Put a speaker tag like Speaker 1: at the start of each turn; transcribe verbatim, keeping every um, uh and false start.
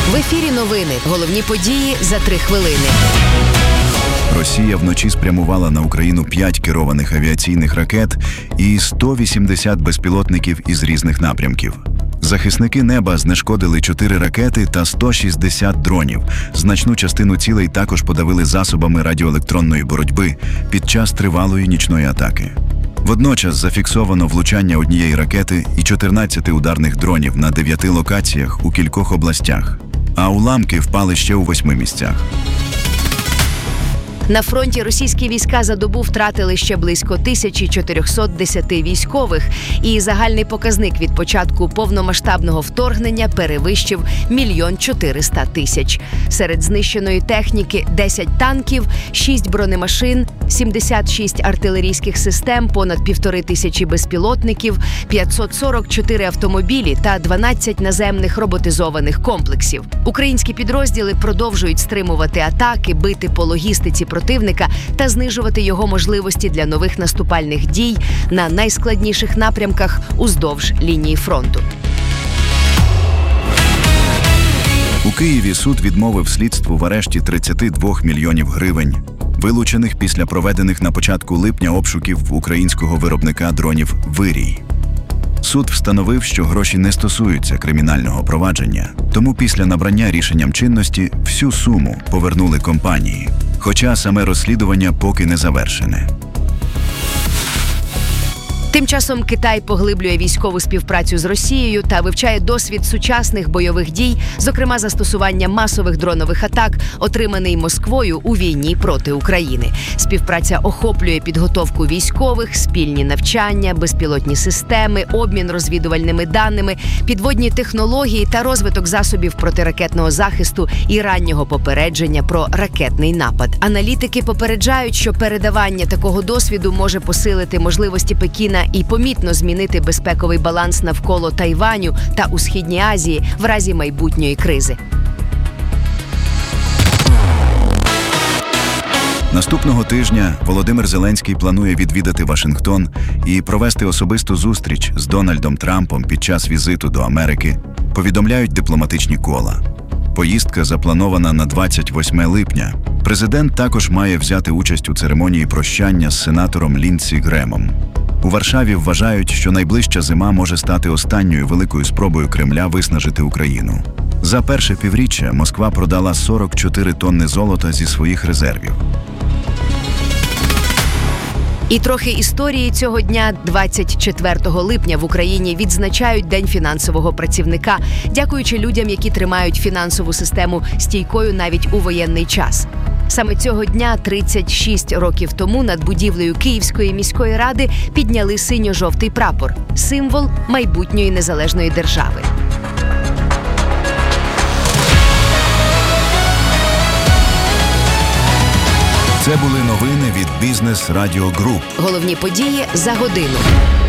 Speaker 1: В ефірі новини. Головні події за три хвилини.
Speaker 2: Росія вночі спрямувала на Україну п'ять керованих авіаційних ракет і сто вісімдесят безпілотників із різних напрямків. Захисники неба знешкодили чотири ракети та сто шістдесят дронів. Значну частину цілей також подавили засобами радіоелектронної боротьби під час тривалої нічної атаки. Водночас зафіксовано влучання однієї ракети і чотирнадцяти ударних дронів на дев'яти локаціях у кількох областях, а уламки впали ще у восьми місцях.
Speaker 1: На фронті російські війська за добу втратили ще близько тисяча чотириста десять військових, і загальний показник від початку повномасштабного вторгнення перевищив мільйон чотириста тисяч. Серед знищеної техніки десять танків, шість бронемашин, сімдесят шість артилерійських систем, понад півтори тисячі безпілотників, п'ятсот сорок чотири автомобілі та дванадцять наземних роботизованих комплексів. Українські підрозділи продовжують стримувати атаки, бити по логістиці противника та знижувати його можливості для нових наступальних дій на найскладніших напрямках уздовж лінії фронту.
Speaker 2: У Києві суд відмовив слідству в арешті тридцяти двох мільйонів гривень, вилучених після проведених на початку липня обшуків українського виробника дронів «Вирій». Суд встановив, що гроші не стосуються кримінального провадження, тому після набрання рішенням чинності всю суму повернули компанії, хоча саме розслідування поки не завершене.
Speaker 1: Тим часом Китай поглиблює військову співпрацю з Росією та вивчає досвід сучасних бойових дій, зокрема застосування масових дронових атак, отриманий Москвою у війні проти України. Співпраця охоплює підготовку військових, спільні навчання, безпілотні системи, обмін розвідувальними даними, підводні технології та розвиток засобів протиракетного захисту і раннього попередження про ракетний напад. Аналітики попереджають, що передавання такого досвіду може посилити можливості Пекіна і помітно змінити безпековий баланс навколо Тайваню та у Східній Азії в разі майбутньої кризи.
Speaker 2: Наступного тижня Володимир Зеленський планує відвідати Вашингтон і провести особисту зустріч з Дональдом Трампом під час візиту до Америки, повідомляють дипломатичні кола. Поїздка запланована на двадцять восьме липня. Президент також має взяти участь у церемонії прощання з сенатором Ліндсі Гремом. У Варшаві вважають, що найближча зима може стати останньою великою спробою Кремля виснажити Україну. За перше півріччя Москва продала сорок чотири тонни золота зі своїх резервів.
Speaker 1: І трохи історії цього дня. двадцять четвертого липня в Україні відзначають День фінансового працівника, дякуючи людям, які тримають фінансову систему стійкою навіть у воєнний час. Саме цього дня, тридцять шість років тому, над будівлею Київської міської ради підняли синьо-жовтий прапор – символ майбутньої незалежної держави.
Speaker 2: Це були новини від Бізнес Радіо Груп.
Speaker 1: Головні події за годину.